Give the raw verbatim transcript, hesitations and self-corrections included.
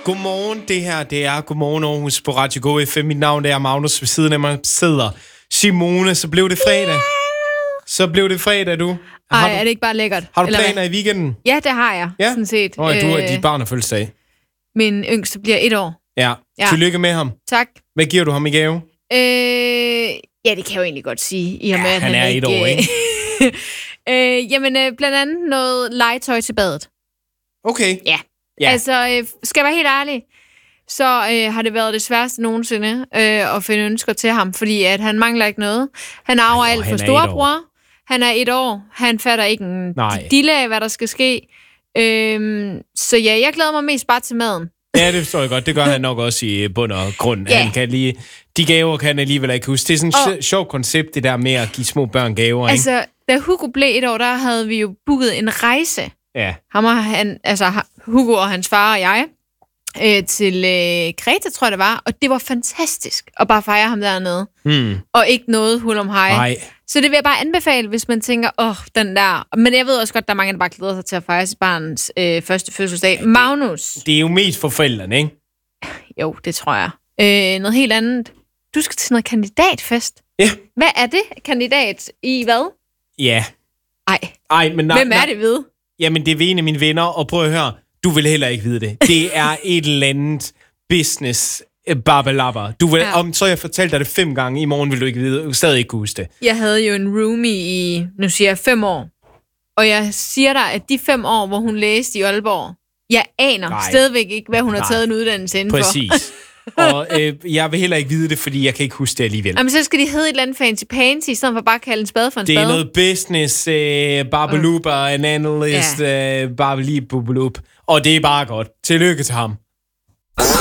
Godmorgen, det her, det er Godmorgen Aarhus på Radio Go F M. Mit navn det er Magnus, ved siden af mig sidder Simone. Så blev det fredag. Så blev det fredag, du. Ej, du, er det ikke bare lækkert? Har du planer i weekenden? Ja, det har jeg, ja? sådan set. Nå, ja, du har dit barn har fødselsdag. Min yngste bliver et år. Ja, ja. Tillykke med ham. Tak. Hvad giver du ham i gave? Øh, ja, det kan jeg jo egentlig godt sige. I ja, med, at han, han er ikke, et år, ikke? øh, jamen, øh, blandt andet noget legetøj til badet. Okay. Ja. Ja. Altså, øh, skal jeg være helt ærlig, så øh, har det været det sværeste nogensinde øh, at finde ønsker til ham, fordi at han mangler ikke noget. Han arver alt for storebror. Han er et år. Han fatter ikke en dille af, hvad der skal ske. Øhm, så ja, jeg glæder mig mest bare til maden. Ja, det forstår jeg godt. Det gør han nok også i bund og grund. Ja. Han kan lige, de gaver kan han alligevel ikke huske. Det er sådan et og, sjovt koncept, det der med at give små børn gaver. Altså, ikke? Da Hugo blev et år, der havde vi jo booket en rejse. Ja. Ham og han, altså Hugo og hans far og jeg, øh, til øh, Kreta, tror jeg det var. Og det var fantastisk at bare fejre ham dernede. Hmm. Og ikke noget hul om hej. Nej. Så det vil jeg bare anbefale, hvis man tænker, åh, oh, den der. Men jeg ved også godt, der er mange, der bare glæder sig til at fejre sit barns øh, første fødselsdag. Ja, Magnus. Det er jo mest for forældrene, ikke? Jo, det tror jeg. Øh, noget helt andet. Du skal til noget kandidatfest. Ja. Hvad er det? Kandidat i hvad? Ja. Ej. Ej, men nej, hvem er nej. det ved? Jamen, det er en af mine venner, og prøv at høre, du vil heller ikke vide det. Det er et eller andet business babalabber. Du vil, ja. Om så jeg fortalte dig det fem gange, i morgen vil du ikke vide, du stadig ikke kunne huske det. Jeg havde jo en roomie i, nu siger jeg, fem år. Og jeg siger dig, at de fem år, hvor hun læste i Aalborg, jeg aner Nej. stadigvæk ikke, hvad hun Nej. har taget en uddannelse indenfor. Præcis. Og øh, jeg vil heller ikke vide det, fordi jeg kan ikke huske det alligevel. Jamen, så skal de hedde et eller andet fancy pansy, i stedet for bare at kalde en spade for en spade. spade. Det er noget business, øh, babalup og en analyst, ja. øh, babalip, og det er bare godt. Tillykke til ham.